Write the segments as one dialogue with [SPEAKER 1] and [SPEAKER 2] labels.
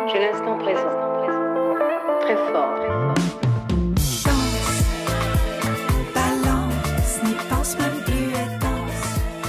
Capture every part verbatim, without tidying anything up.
[SPEAKER 1] J'ai l'instant présent. Très fort.
[SPEAKER 2] Danse, balance, n'y pense même plus et danse.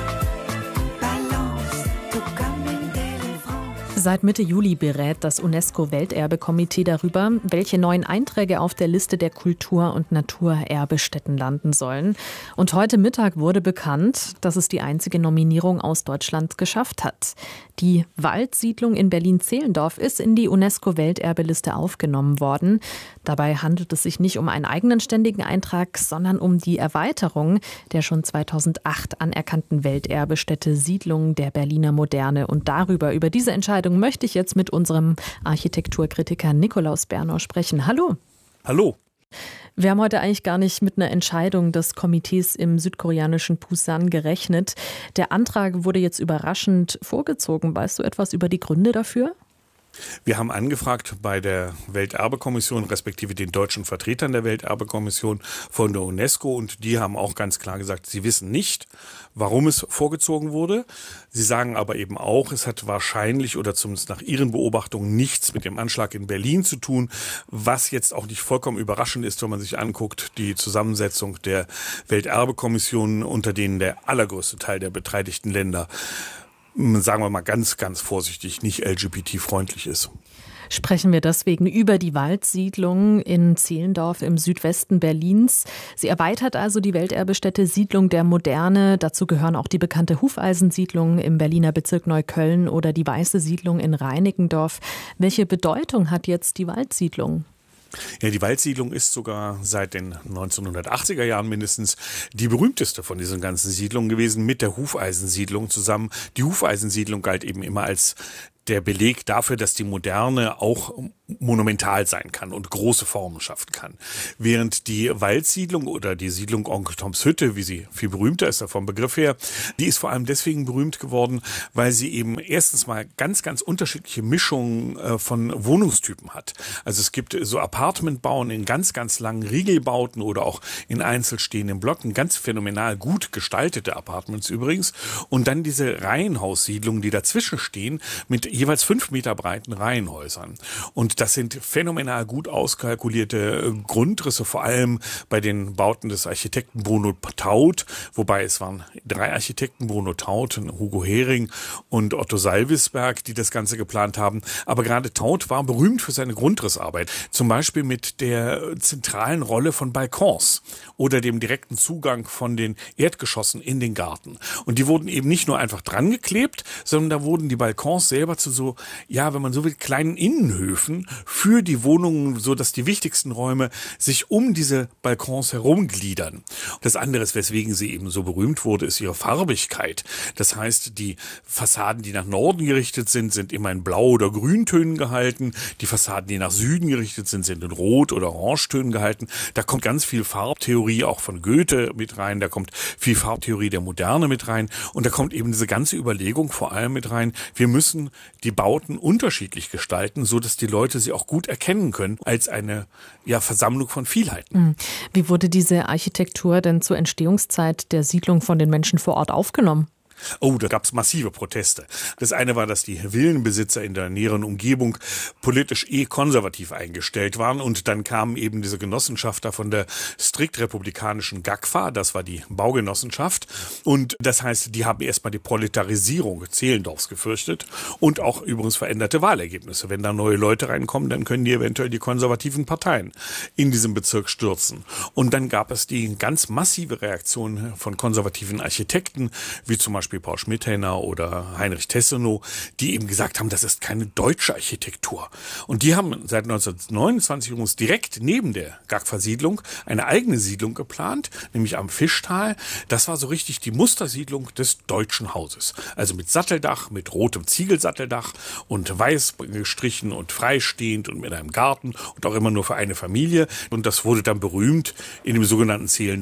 [SPEAKER 2] Balance, tout comme une délivrance.
[SPEAKER 3] Seit Mitte Juli berät das UNESCO-Welterbekomitee darüber, welche neuen Einträge auf der Liste der Kultur- und Naturerbestätten landen sollen. Und heute Mittag wurde bekannt, dass es die einzige Nominierung aus Deutschland geschafft hat. Die Waldsiedlung in Berlin-Zehlendorf ist in die UNESCO-Welterbeliste aufgenommen worden. Dabei handelt es sich nicht um einen eigenen ständigen Eintrag, sondern um die Erweiterung der schon zweitausendacht anerkannten Welterbestätte Siedlung der Berliner Moderne. Und darüber, über diese Entscheidung möchte ich jetzt mit unserem Architekturkritiker Nikolaus Bernau sprechen. Hallo.
[SPEAKER 4] Hallo.
[SPEAKER 3] Wir haben heute eigentlich gar nicht mit einer Entscheidung des Komitees im südkoreanischen Busan gerechnet. Der Antrag wurde jetzt überraschend vorgezogen. Weißt du etwas über die Gründe dafür?
[SPEAKER 4] Wir haben angefragt bei der Welterbekommission, respektive den deutschen Vertretern der Welterbekommission von der UNESCO, und die haben auch ganz klar gesagt, sie wissen nicht, warum es vorgezogen wurde. Sie sagen aber eben auch, es hat wahrscheinlich oder zumindest nach ihren Beobachtungen nichts mit dem Anschlag in Berlin zu tun, was jetzt auch nicht vollkommen überraschend ist, wenn man sich anguckt, die Zusammensetzung der Welterbekommission, unter denen der allergrößte Teil der beteiligten Länder, sagen wir mal ganz, ganz vorsichtig, nicht L G B T-freundlich ist.
[SPEAKER 3] Sprechen wir deswegen über die Waldsiedlung in Zehlendorf im Südwesten Berlins. Sie erweitert also die Welterbestätte Siedlung der Moderne. Dazu gehören auch die bekannte Hufeisensiedlung im Berliner Bezirk Neukölln oder die Weiße Siedlung in Reinickendorf. Welche Bedeutung hat jetzt die Waldsiedlung?
[SPEAKER 4] Ja, die Waldsiedlung ist sogar seit den neunzehnhundertachtziger Jahren mindestens die berühmteste von diesen ganzen Siedlungen gewesen, mit der Hufeisensiedlung zusammen. Die Hufeisensiedlung galt eben immer als der Beleg dafür, dass die Moderne auch monumental sein kann und große Formen schaffen kann. Während die Waldsiedlung oder die Siedlung Onkel Toms Hütte, wie sie viel berühmter ist vom Begriff her, die ist vor allem deswegen berühmt geworden, weil sie eben erstens mal ganz, ganz unterschiedliche Mischungen äh, von Wohnungstypen hat. Also es gibt so Apartmentbauen in ganz, ganz langen Riegelbauten oder auch in einzelstehenden Blöcken, ganz phänomenal gut gestaltete Apartments übrigens. Und dann diese Reihenhaussiedlungen, die dazwischen stehen, mit jeweils fünf Meter breiten Reihenhäusern. Und das sind phänomenal gut auskalkulierte Grundrisse, vor allem bei den Bauten des Architekten Bruno Taut, wobei es waren drei Architekten, Bruno Taut, Hugo Hering und Otto Salvisberg, die das Ganze geplant haben. Aber gerade Taut war berühmt für seine Grundrissarbeit, zum Beispiel mit der zentralen Rolle von Balkons oder dem direkten Zugang von den Erdgeschossen in den Garten. Und die wurden eben nicht nur einfach dran geklebt, sondern da wurden die Balkons selber zu so, ja, wenn man so will, kleinen Innenhöfen für die Wohnungen, so dass die wichtigsten Räume sich um diese Balkons herumgliedern. Das andere, weswegen sie eben so berühmt wurde, ist ihre Farbigkeit. Das heißt, die Fassaden, die nach Norden gerichtet sind, sind immer in Blau- oder Grüntönen gehalten. Die Fassaden, die nach Süden gerichtet sind, sind in Rot- oder Orangetönen gehalten. Da kommt ganz viel Farbtheorie auch von Goethe mit rein. Da kommt viel Farbtheorie der Moderne mit rein. Und da kommt eben diese ganze Überlegung vor allem mit rein. Wir müssen die Bauten unterschiedlich gestalten, so dass die Leute sie auch gut erkennen können als eine ja, Versammlung von Vielheiten.
[SPEAKER 3] Wie wurde diese Architektur denn zur Entstehungszeit der Siedlung von den Menschen vor Ort aufgenommen?
[SPEAKER 4] Oh, da gab es massive Proteste. Das eine war, dass die Villenbesitzer in der näheren Umgebung politisch eh konservativ eingestellt waren, und dann kamen eben diese Genossenschafter von der strikt republikanischen G A G F A, das war die Baugenossenschaft, und das heißt, die haben erstmal die Proletarisierung Zehlendorfs gefürchtet und auch übrigens veränderte Wahlergebnisse. Wenn da neue Leute reinkommen, dann können die eventuell die konservativen Parteien in diesem Bezirk stürzen. Und dann gab es die ganz massive Reaktion von konservativen Architekten, wie zum Beispiel Paul Schmidhenner oder Heinrich Tessenow, die eben gesagt haben, das ist keine deutsche Architektur. Und die haben seit neunzehnhundertneunundzwanzig übrigens direkt neben der G A G F A-Siedlung eine eigene Siedlung geplant, nämlich am Fischtal. Das war so richtig die Mustersiedlung des deutschen Hauses. Also mit Satteldach, mit rotem Ziegelsatteldach und weiß gestrichen und freistehend und mit einem Garten und auch immer nur für eine Familie. Und das wurde dann berühmt in dem sogenannten Zehlendorfer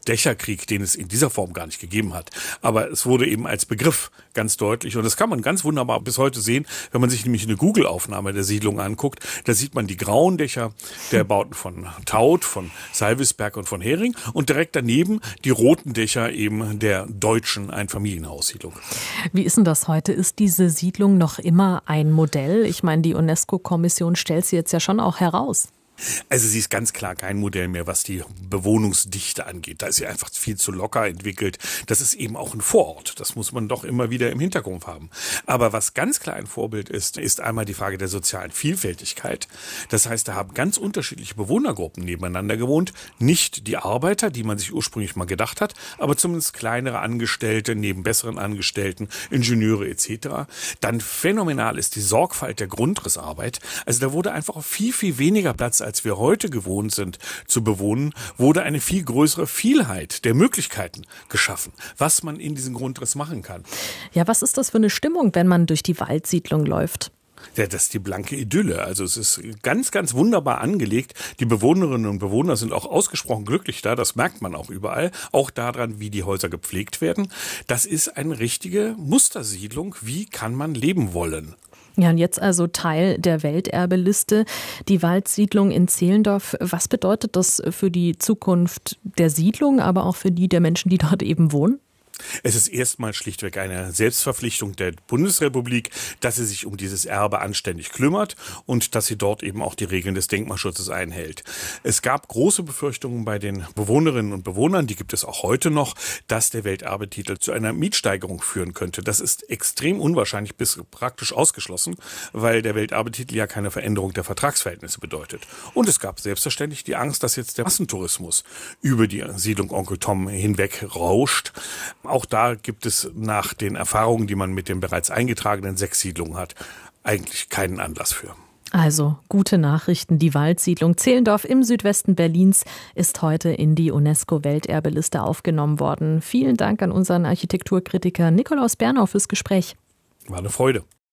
[SPEAKER 4] Dächerkrieg, den es in dieser Form gar nicht gegeben hat. Aber es wurde eben als Begriff ganz deutlich. Und das kann man ganz wunderbar bis heute sehen, wenn man sich nämlich eine Google-Aufnahme der Siedlung anguckt. Da sieht man die grauen Dächer der Bauten von Taut, von Salvisberg und von Hering und direkt daneben die roten Dächer eben der deutschen Einfamilienhaussiedlung.
[SPEAKER 3] Wie ist denn das heute? Ist diese Siedlung noch immer ein Modell? Ich meine, die UNESCO-Kommission stellt sie jetzt ja schon auch heraus.
[SPEAKER 4] Also sie ist ganz klar kein Modell mehr, was die Bewohnungsdichte angeht. Da ist sie einfach viel zu locker entwickelt. Das ist eben auch ein Vorort. Das muss man doch immer wieder im Hintergrund haben. Aber was ganz klar ein Vorbild ist, ist einmal die Frage der sozialen Vielfältigkeit. Das heißt, da haben ganz unterschiedliche Bewohnergruppen nebeneinander gewohnt. Nicht die Arbeiter, die man sich ursprünglich mal gedacht hat, aber zumindest kleinere Angestellte neben besseren Angestellten, Ingenieure et cetera. Dann phänomenal ist die Sorgfalt der Grundrissarbeit. Also da wurde einfach viel, viel weniger Platz als wir heute gewohnt sind zu bewohnen, wurde eine viel größere Vielheit der Möglichkeiten geschaffen, was man in diesem Grundriss machen kann.
[SPEAKER 3] Ja, was ist das für eine Stimmung, wenn man durch die Waldsiedlung läuft?
[SPEAKER 4] Ja, das ist die blanke Idylle. Also es ist ganz, ganz wunderbar angelegt. Die Bewohnerinnen und Bewohner sind auch ausgesprochen glücklich da. Das merkt man auch überall. Auch daran, wie die Häuser gepflegt werden. Das ist eine richtige Mustersiedlung. Wie kann man leben wollen?
[SPEAKER 3] Ja, und jetzt also Teil der Welterbeliste, die Waldsiedlung in Zehlendorf. Was bedeutet das für die Zukunft der Siedlung, aber auch für die der Menschen, die dort eben wohnen?
[SPEAKER 4] Es ist erstmal schlichtweg eine Selbstverpflichtung der Bundesrepublik, dass sie sich um dieses Erbe anständig kümmert und dass sie dort eben auch die Regeln des Denkmalschutzes einhält. Es gab große Befürchtungen bei den Bewohnerinnen und Bewohnern, die gibt es auch heute noch, dass der Welterbetitel zu einer Mietsteigerung führen könnte. Das ist extrem unwahrscheinlich bis praktisch ausgeschlossen, weil der Welterbetitel ja keine Veränderung der Vertragsverhältnisse bedeutet. Und es gab selbstverständlich die Angst, dass jetzt der Massentourismus über die Siedlung Onkel Tom hinweg rauscht. Auch da gibt es nach den Erfahrungen, die man mit den bereits eingetragenen sechs Siedlungen hat, eigentlich keinen Anlass für.
[SPEAKER 3] Also gute Nachrichten. Die Waldsiedlung Zehlendorf im Südwesten Berlins ist heute in die UNESCO-Welterbeliste aufgenommen worden. Vielen Dank an unseren Architekturkritiker Nikolaus Bernau fürs Gespräch.
[SPEAKER 4] War eine Freude.